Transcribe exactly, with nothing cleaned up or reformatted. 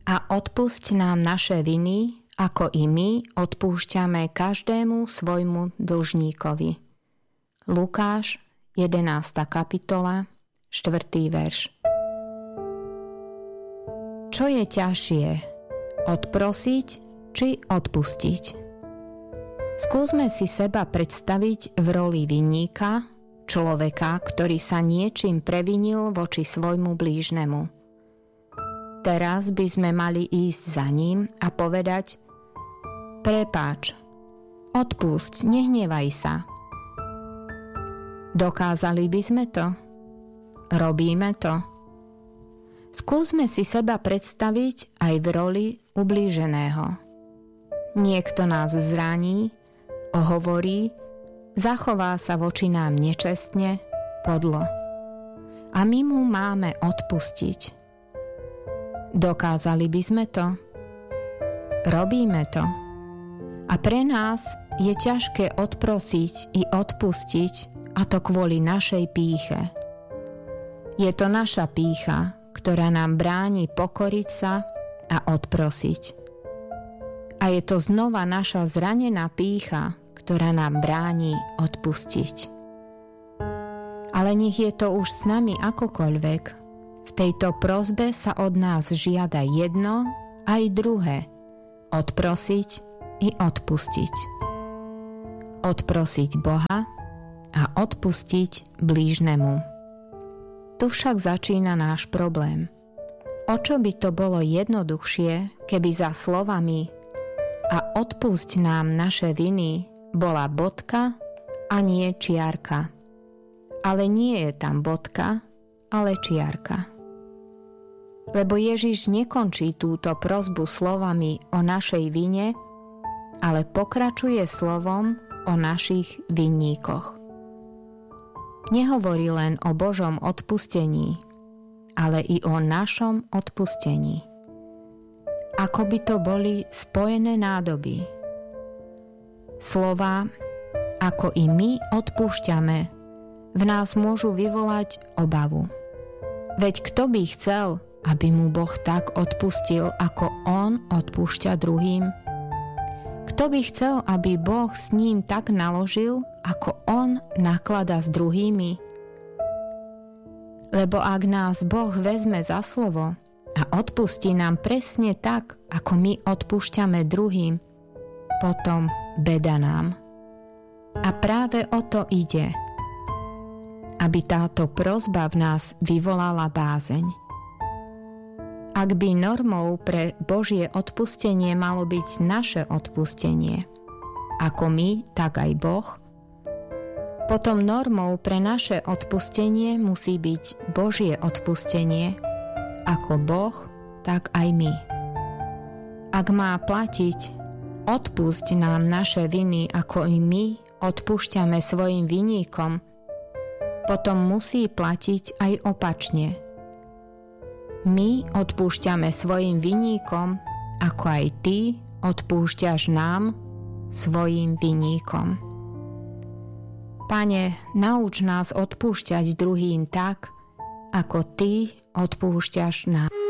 a odpusť nám naše viny, ako i my odpúšťame každému svojmu dlžníkovi. Lukáš, jedenásta kapitola, štvrtý verš. Čo je ťažšie? Odprosiť či odpustiť? Skúsme si seba predstaviť v roli vinníka, človeka, ktorý sa niečím previnil voči svojmu blížnemu. Teraz by sme mali ísť za ním a povedať: prepáč, odpusť, nehnevaj sa. Dokázali by sme to? Robíme to? Skúsme si seba predstaviť aj v roli ublíženého. Niekto nás zraní, ohovorí, zachová sa voči nám nečestne, podlo. A my mu máme odpustiť. Dokázali by sme to? Robíme to. A pre nás je ťažké odprosiť i odpustiť, a to kvôli našej pýche. Je to naša pýcha, ktorá nám bráni pokoriť sa a odprosiť. A je to znova naša zranená pýcha, ktorá nám bráni odpustiť. Ale nech je to už s nami akokoľvek, v tejto prosbe sa od nás žiada jedno aj druhé: odprosiť i odpustiť. Odprosiť Boha a odpustiť blížnemu. Tu však začína náš problém. O čo by to bolo jednoduchšie, keby za slovami a odpusť nám naše viny bola bodka a nie čiarka. Ale nie je tam bodka, ale čiarka. Lebo Ježiš nekončí túto prosbu slovami o našej vine, ale pokračuje slovom o našich vinníkoch. Nehovorí len o Božom odpustení, ale i o našom odpustení. Ako by to boli spojené nádoby. Slová, ako i my odpúšťame, v nás môžu vyvolať obavu. Veď kto by chcel, aby mu Boh tak odpustil, ako on odpúšťa druhým? Kto by chcel, aby Boh s ním tak naložil, ako on nakladá s druhými? Lebo ak nás Boh vezme za slovo a odpustí nám presne tak, ako my odpúšťame druhým, potom beda nám. A práve o to ide, aby táto prosba v nás vyvolala bázeň. Ak by normou pre Božie odpustenie malo byť naše odpustenie, ako my, tak aj Boh, potom normou pre naše odpustenie musí byť Božie odpustenie, ako Boh, tak aj my. Ak má platiť odpusť nám naše viny, ako i my odpúšťame svojim vinníkom, potom musí platiť aj opačne. My odpúšťame svojim vinníkom, ako aj ty odpúšťaš nám, svojim vinníkom. Pane, nauč nás odpúšťať druhým tak, ako ty odpúšťaš nám.